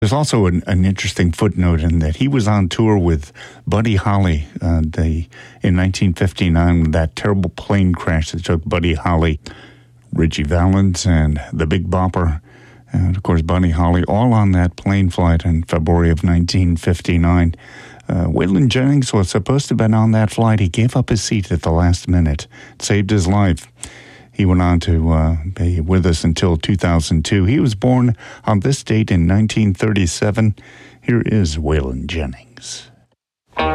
There's also an interesting footnote in that he was on tour with Buddy Holly in 1959 when that terrible plane crash that took Buddy Holly, Ritchie Valens, and the Big Bopper, and of course Buddy Holly, all on that plane flight in February of 1959. Waylon Jennings was supposed to have been on that flight. He gave up his seat at the last minute. It saved his life. He went on to be with us until 2002. He was born on this date in 1937. Here is Waylon Jennings.